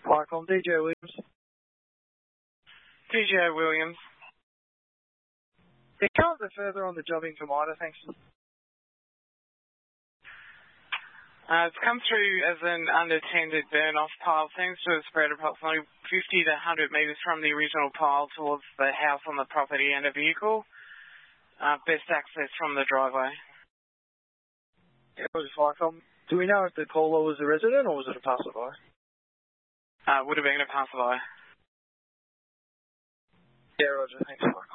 Vicom, DJ Williams. DJ Williams. Yeah, come a bit further on the jobbing commiter, thanks. It's come through as an unattended burn-off pile. Seems to have spread approximately 50 to 100 metres from the original pile towards the house on the property and a vehicle. Best access from the driveway. Yeah, Vicom. Do we know if the caller was a resident or was it a passerby? Would have been a passerby. Yeah, Roger. Thanks, Mike.